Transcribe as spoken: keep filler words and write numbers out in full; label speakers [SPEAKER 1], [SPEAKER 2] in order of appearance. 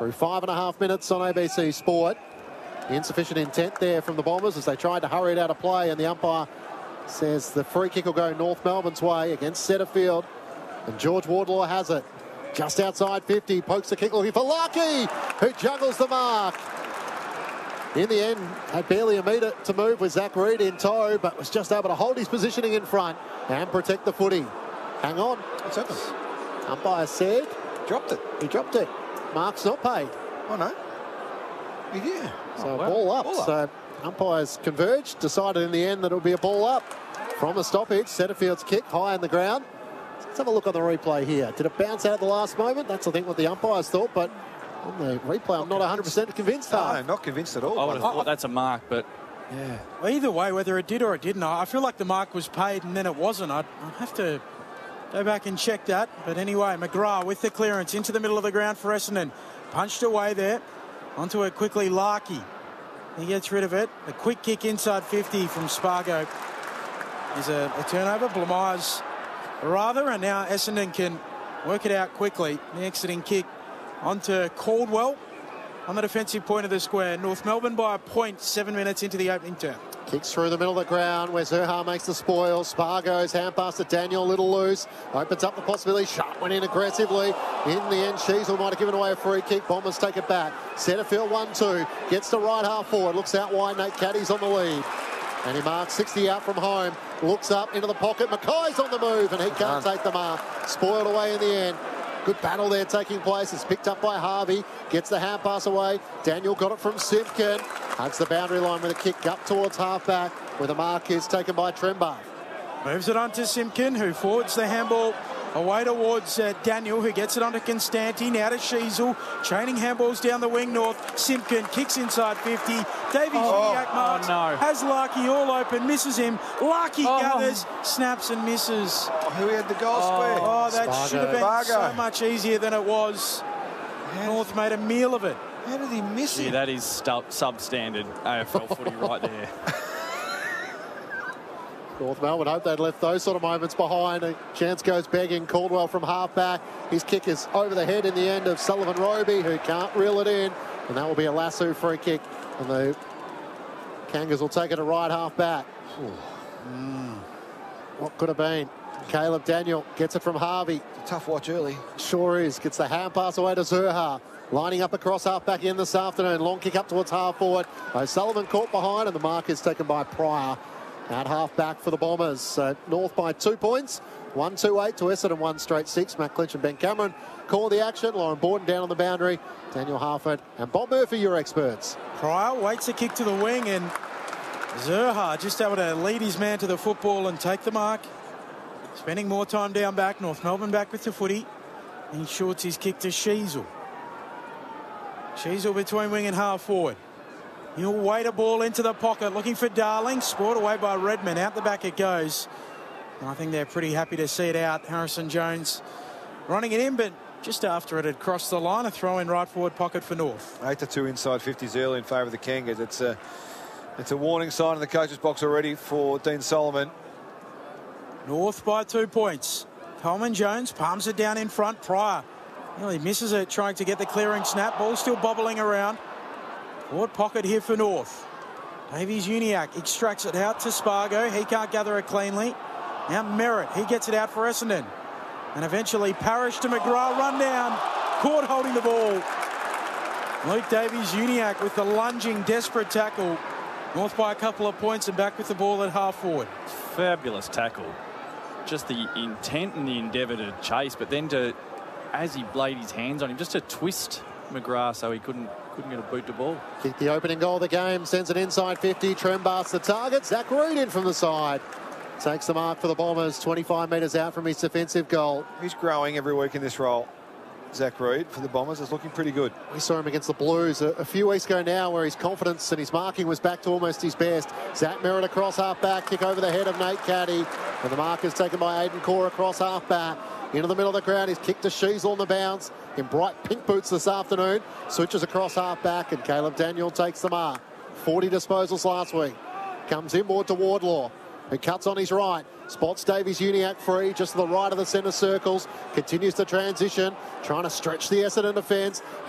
[SPEAKER 1] through five and a half minutes on A B C Sport. Insufficient intent there from the Bombers as they tried to hurry it out of play, and the umpire says the free kick will go North Melbourne's way against Setterfield. And George Wardlaw has it. Just outside fifty, pokes the kick looking for Larkey, who juggles the mark. In the end, had barely a metre to move with Zach Reid in tow, but was just able to hold his positioning in front and protect the footy. Hang on.
[SPEAKER 2] What's happened?
[SPEAKER 1] Umpire said...
[SPEAKER 2] Dropped it.
[SPEAKER 1] He dropped it. Mark's not paid.
[SPEAKER 2] Oh, no. Yeah.
[SPEAKER 1] So
[SPEAKER 2] oh, wow.
[SPEAKER 1] ball up.
[SPEAKER 2] Ball up.
[SPEAKER 1] So umpires converged, decided in the end that it'll be a ball up. From the stoppage, Setterfield's kick high in the ground. Let's have a look on the replay here. Did it bounce out at the last moment? That's, I think, what the umpires thought, but on the replay, I'm not one hundred percent convinced.
[SPEAKER 2] No, no, not convinced at all.
[SPEAKER 3] I would have thought that's a mark, but...
[SPEAKER 2] Yeah.
[SPEAKER 4] Well, either way, whether it did or it didn't, I feel like the mark was paid and then it wasn't. I'd, I'd have to go back and check that. But anyway, McGrath with the clearance into the middle of the ground for Essendon. Punched away there. Onto it quickly, Larkey. He gets rid of it. A quick kick inside fifty from Spargo. Is a, a turnover. Blamires rather, and now Essendon can work it out quickly. The exiting kick onto Caldwell on the defensive point of the square. North Melbourne by a point, seven minutes into the opening term.
[SPEAKER 1] Kicks through the middle of the ground where Zerha makes the spoil. Spargo's hand pass to Daniel, a little loose. Opens up the possibility. Sharp went in aggressively. In the end, Sheasel might have given away a free kick. Bombers take it back. Setterfield one two. Gets to right half forward. Looks out wide. Nate Caddy's on the lead. And he marks sixty out from home. Looks up into the pocket. Mackay's on the move and he can't take the mark. Spoiled away in the end. Good battle there taking place. It's picked up by Harvey. Gets the hand pass away. Daniel got it from Simpkin. Hugs the boundary line with a kick up towards half-back, where the mark is taken by Trembath.
[SPEAKER 4] Moves it on to Simpkin, who forwards the handball away towards uh, Daniel, who gets it onto Constanti. Now to Sheasel. Training handballs down the wing north. Simpkin kicks inside fifty. Davies
[SPEAKER 3] Oh,
[SPEAKER 4] Uniac marks.
[SPEAKER 3] oh no.
[SPEAKER 4] Has Larkey all open. Misses him. Larkey
[SPEAKER 3] Oh.
[SPEAKER 4] gathers. Snaps and misses.
[SPEAKER 2] Oh, who had the goal square?
[SPEAKER 4] Oh, that
[SPEAKER 1] Spargo.
[SPEAKER 4] should have been
[SPEAKER 2] Spargo.
[SPEAKER 4] so much easier than it was. North made a meal of it.
[SPEAKER 2] How did he miss
[SPEAKER 3] Yeah,
[SPEAKER 2] it?
[SPEAKER 3] that is stu- substandard A F L footy right there.
[SPEAKER 1] North Melbourne hope they'd left those sort of moments behind. A chance goes begging. Caldwell from half-back. His kick is over the head in the end of Sullivan Roby, who can't reel it in. And that will be a lasso free kick. And the Kangas will take it to right half-back. Mm. What could have been? Caleb Daniel gets it from Harvey.
[SPEAKER 2] It's a tough watch early.
[SPEAKER 1] Sure is. Gets the hand pass away to Zerha. Lining up across half-back in this afternoon. Long kick up towards half-forward. O'Sullivan caught behind, and the mark is taken by Pryor at half-back for the Bombers. So North by two points. one two eight to Essendon, one straight six. Matt Clinch and Ben Cameron call the action. Lauren Borden down on the boundary. Daniel Harford and Bob Murphy, your experts.
[SPEAKER 4] Pryor waits a kick to the wing, and Zerha just able to lead his man to the football and take the mark. Spending more time down back. North Melbourne back with the footy. He shorts his kick to Sheasel. Sheasel between wing and half forward. He'll wait a ball into the pocket, looking for Darling. Spoiled away by Redman. Out the back it goes. And I think they're pretty happy to see it out. Harrison Jones running it in, but just after it had crossed the line, a throw in right forward pocket for North.
[SPEAKER 2] eight to two inside fifties early in favour of the Kangas. It's a, it's a warning sign in the coach's box already for Dean Solomon.
[SPEAKER 4] North by two points. Coleman Jones palms it down in front. Pryor nearly misses it, trying to get the clearing snap. Ball still bobbling around. Forward pocket here for North. Davies Uniac extracts it out to Spargo. He can't gather it cleanly. Now Merritt, he gets it out for Essendon. And eventually Parrish to McGrath, run down. Caught holding the ball. Luke Davies Uniac with the lunging, desperate tackle. North by a couple of points and back with the ball at half forward.
[SPEAKER 3] Fabulous tackle. Just the intent and the endeavour to chase, but then to, as he laid his hands on him, just to twist McGrath so he couldn't couldn't get a boot to ball.
[SPEAKER 1] Kick the opening goal of the game, sends it inside fifty. Trembath's the target. Zach Reid in from the side. Takes the mark for the Bombers, twenty-five metres out from his defensive goal.
[SPEAKER 2] He's growing every week in this role. Zach Reid for the Bombers is looking pretty good.
[SPEAKER 1] We saw him against the Blues a, a few weeks ago now, where his confidence and his marking was back to almost his best. Zach Merritt across half-back, kick over the head of Nate Caddy. And the mark is taken by Aidan Core across half-back. Into the middle of the ground, he's kicked to Sheasel on the bounce. In bright pink boots this afternoon. Switches across half-back, and Caleb Daniel takes the mark. forty disposals last week. Comes inboard to Wardlaw, who cuts on his right. Spots Davies Uniac free, just to the right of the centre circles. Continues to transition, trying to stretch the Essendon defence.